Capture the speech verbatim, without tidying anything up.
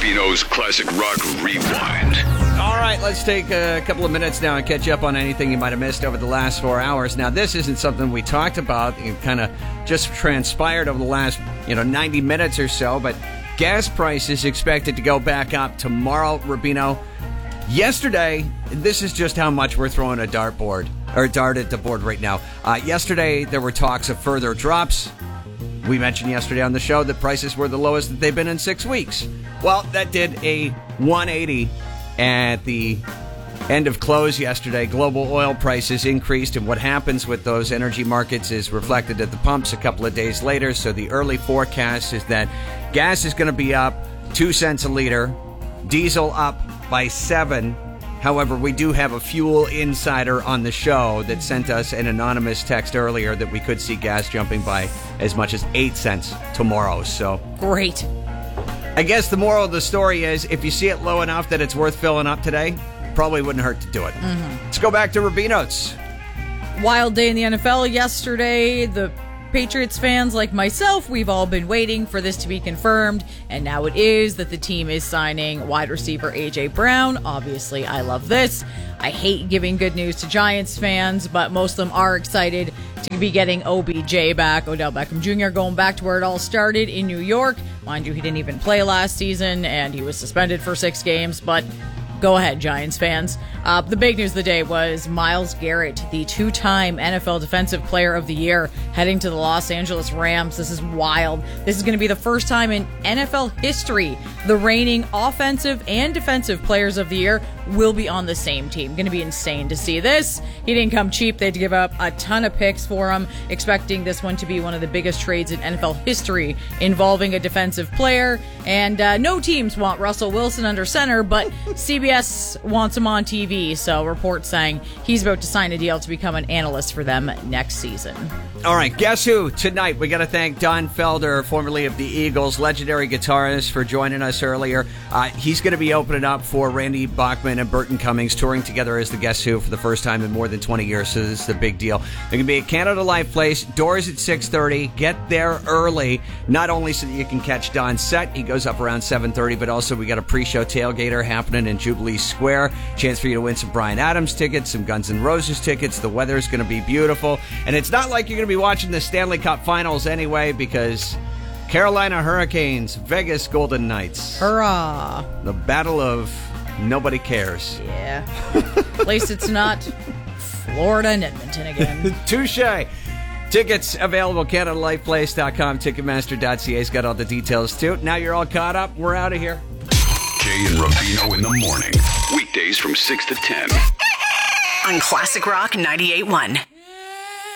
Rubino's Classic Rock Rewind. All right, let's take a couple of minutes now and catch up on anything you might have missed over the last four hours. Now, this isn't something we talked about. It kind of just transpired over the last, you know, ninety minutes or so. But gas prices expected to go back up tomorrow, Rubino. Yesterday, this is just how much we're throwing a dartboard, or dart at the board right now. Uh, yesterday, there were talks of further drops. We mentioned yesterday on the show that prices were the lowest that they've been in six weeks. Well, that did a one eighty at the end of close yesterday. Global oil prices increased, and what happens with those energy markets is reflected at the pumps a couple of days later. So the early forecast is that gas is going to be up two cents a liter, diesel up by seven. However, we do have a fuel insider on the show that sent us an anonymous text earlier that we could see gas jumping by as much as eight cents tomorrow. So great. I guess the moral of the story is if you see it low enough that it's worth filling up today, probably wouldn't hurt to do it. Mm-hmm. Let's go back to Rubino's. Wild day in the N F L yesterday. The Patriots fans like myself, we've all been waiting for this to be confirmed, and now it is that the team is signing wide receiver A J. Brown. Obviously, I love this. I hate giving good news to Giants fans, but most of them are excited to be getting O B J back. Odell Beckham Junior going back to where it all started in New York. Mind you, he didn't even play last season, and he was suspended for six games, but go ahead, Giants fans. Uh, the big news of the day was Myles Garrett, the two-time N F L Defensive Player of the Year, heading to the Los Angeles Rams. This is wild. This is going to be the first time in N F L history the reigning Offensive and Defensive Players of the Year will be on the same team. Going to be insane to see this. He didn't come cheap. They had to give up a ton of picks for him, expecting this one to be one of the biggest trades in N F L history involving a defensive player. And uh, no teams want Russell Wilson under center, but C B S wants him on T V. So reports saying he's about to sign a deal to become an analyst for them next season. All right, guess who? Tonight, we got to thank Don Felder, formerly of the Eagles, legendary guitarist, for joining us earlier. Uh, he's going to be opening up for Randy Bachman and Burton Cummings, touring together as the Guess Who for the first time in more than twenty years, so this is a big deal. They're going to be at Canada Life Place, doors at six thirty. Get there early, not only so that you can catch Don's set, he goes up around seven thirty, but also we got a pre-show tailgater happening in Jubilee Square. Chance for you to win some Bryan Adams tickets, some Guns N' Roses tickets. The weather's going to be beautiful, and it's not like you're going to be watching the Stanley Cup Finals anyway, because Carolina Hurricanes, Vegas Golden Knights. Hurrah! The battle of nobody cares. Yeah. At least it's not Florida and Edmonton again. Touche. Tickets available, Canada Life Place dot com. Ticketmaster dot c a's got all the details too. Now you're all caught up. We're out of here. Jay and Rubino in the morning. Weekdays from six to ten. On Classic Rock ninety-eight point one.